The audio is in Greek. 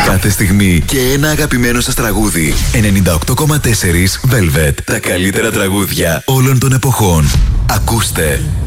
Κάθε στιγμή και ένα αγαπημένο σας τραγούδι. 98,4 Velvet. Τα καλύτερα τραγούδια όλων των εποχών. Ακούστε